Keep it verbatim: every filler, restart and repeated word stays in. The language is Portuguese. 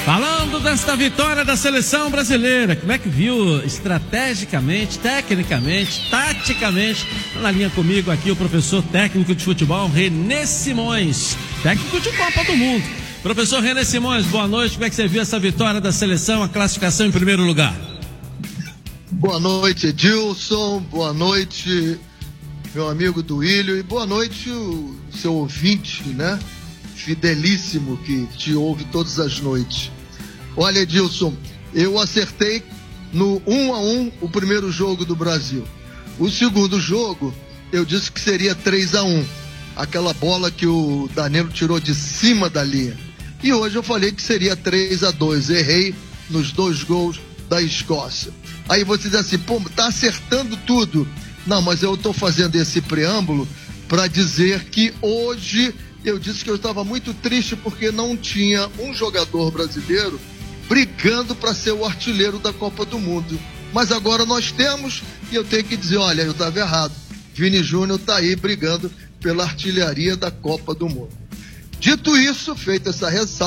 Falando desta vitória da seleção brasileira, como é que viu estrategicamente, tecnicamente, taticamente? Na linha comigo aqui o professor técnico de futebol, René Simões, técnico de Copa do Mundo. Professor René Simões, boa noite, como é que você viu essa vitória da seleção, a classificação em primeiro lugar? Boa noite, Edilson, boa noite, meu amigo Duílio, e boa noite o seu ouvinte, né? Fidelíssimo que te ouve todas as noites. Olha, Edilson, eu acertei no um a um o primeiro jogo do Brasil. O segundo jogo, eu disse que seria três a um, aquela bola que o Danilo tirou de cima da linha. E hoje eu falei que seria três a dois, errei nos dois gols da Escócia. Aí você diz assim, pô, tá acertando tudo. Não, mas eu tô fazendo esse preâmbulo para dizer que hoje eu disse que eu estava muito triste porque não tinha um jogador brasileiro brigando para ser o artilheiro da Copa do Mundo. Mas agora nós temos, e eu tenho que dizer, olha, eu estava errado. Vini Júnior está aí brigando pela artilharia da Copa do Mundo. Dito isso, feita essa ressalva,